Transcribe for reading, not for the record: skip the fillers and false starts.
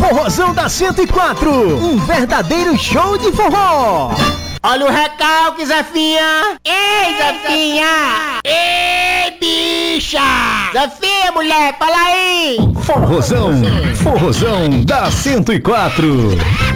Forrozão da 104, um verdadeiro show de forró. Olha o recalque, Zefinha! Ei, Zefinha! Ei, bicha! Zefinha, mulher, fala aí! Forrozão da 104.